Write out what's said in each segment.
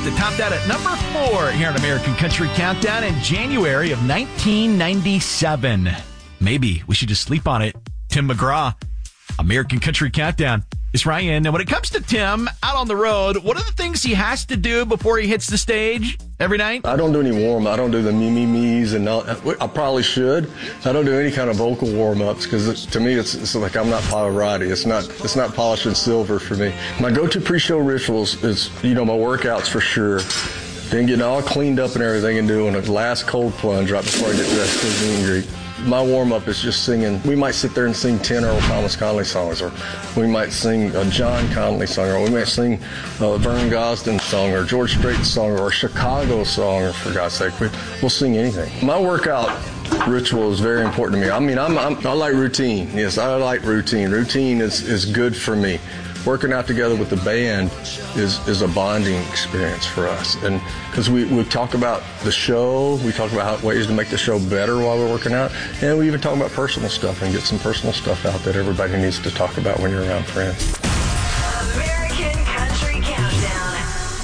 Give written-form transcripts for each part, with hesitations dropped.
that topped out at number 4 here on American Country Countdown in January of 1997. Maybe we should just sleep on it. Tim McGraw, American Country Countdown. It's Ryan. Now, when it comes to Tim out on the road, what are the things he has to do before he hits the stage every night? I don't do any warm. I don't do the me-me-me's and all. I probably should. I don't do any kind of vocal warm-ups because to me it's like I'm not Pavarotti. It's not polishing silver for me. My go-to pre-show rituals is, my workouts for sure. Then getting all cleaned up and everything and doing a last cold plunge right before I get dressed for the meet and greet. My warm-up is just singing. We might sit there and sing 10 Earl Thomas Conley songs, or we might sing a John Conley song, or we might sing a Vern Gosdin song, or George Strait song, or a Chicago song, or for God's sake, we'll sing anything. My workout ritual is very important to me. I mean, I like routine. Yes, I like routine. Routine is good for me. Working out together with the band is a bonding experience for us. And because we talk about the show, we talk about ways to make the show better while we're working out, and we even talk about personal stuff and get some personal stuff out that everybody needs to talk about when you're around friends. American Country Countdown.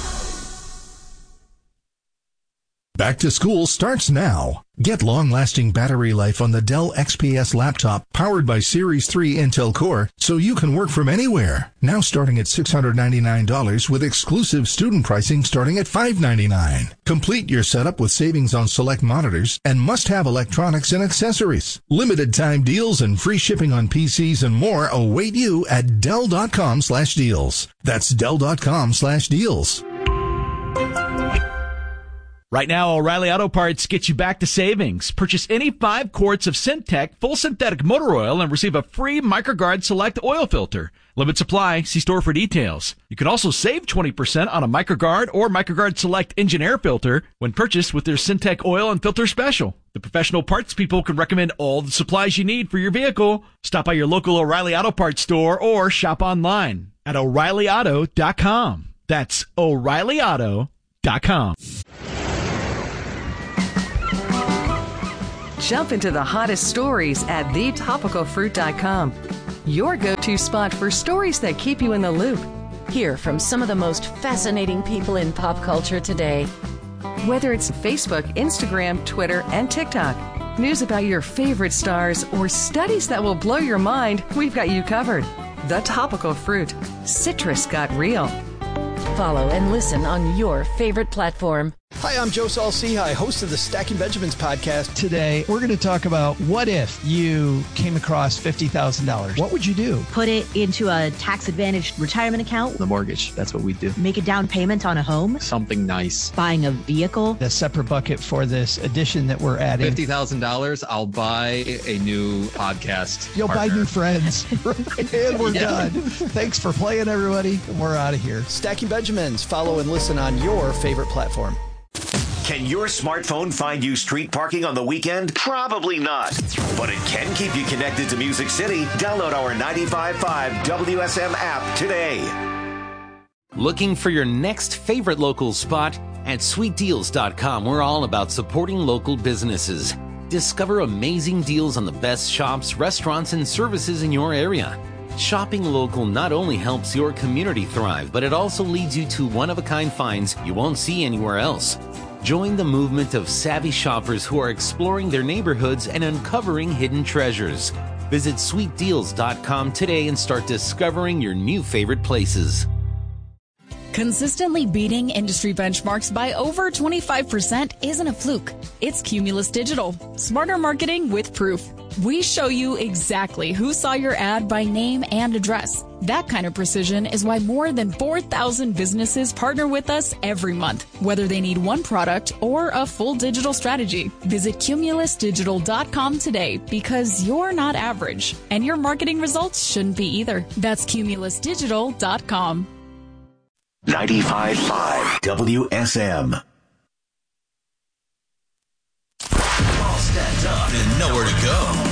Back to school starts now. Get long-lasting battery life on the Dell XPS laptop powered by Series 3 Intel Core so you can work from anywhere. Now starting at $699 with exclusive student pricing starting at $599. Complete your setup with savings on select monitors and must-have electronics and accessories. Limited time deals and free shipping on PCs and more await you at Dell.com/deals. That's Dell.com/deals. Right now, O'Reilly Auto Parts gets you back to savings. Purchase any 5 quarts of Syntec full synthetic motor oil and receive a free MicroGuard Select oil filter. Limit supply. See store for details. You can also save 20% on a MicroGuard or MicroGuard Select engine air filter when purchased with their Syntec oil and filter special. The professional parts people can recommend all the supplies you need for your vehicle. Stop by your local O'Reilly Auto Parts store or shop online at O'ReillyAuto.com. That's O'ReillyAuto.com. Jump into the hottest stories at thetopicalfruit.com. Your go-to spot for stories that keep you in the loop. Hear from some of the most fascinating people in pop culture today. Whether it's Facebook, Instagram, Twitter, and TikTok, news about your favorite stars, or studies that will blow your mind, we've got you covered. The Topical Fruit. Citrus got real. Follow and listen on your favorite platform. Hi, I'm Joe Saul-Sehy, host of the Stacking Benjamins podcast. Today, we're going to talk about what if you came across $50,000. What would you do? Put it into a tax-advantaged retirement account. The mortgage, that's what we do. Make a down payment on a home. Something nice. Buying a vehicle. A separate bucket for this addition that we're adding. $50,000, I'll buy a new podcast. You'll partner. buy new friends. And we're done. Thanks for playing, everybody. And we're out of here. Stacking Benjamins. Follow and listen on your favorite platform. Can your smartphone find you street parking on the weekend? Probably not. But it can keep you connected to Music City. Download our 95.5 WSM app today. Looking for your next favorite local spot? At sweetdeals.com, we're all about supporting local businesses. Discover amazing deals on the best shops, restaurants, and services in your area. Shopping local not only helps your community thrive, but it also leads you to one-of-a-kind finds you won't see anywhere else. Join the movement of savvy shoppers who are exploring their neighborhoods and uncovering hidden treasures. Visit sweetdeals.com today and start discovering your new favorite places. Consistently beating industry benchmarks by over 25% isn't a fluke. It's Cumulus Digital. Smarter marketing with proof. We show you exactly who saw your ad by name and address. That kind of precision is why more than 4,000 businesses partner with us every month, whether they need one product or a full digital strategy. Visit cumulusdigital.com today because you're not average, and your marketing results shouldn't be either. That's cumulusdigital.com. 95.5 WSM. All stacked up and nowhere to go.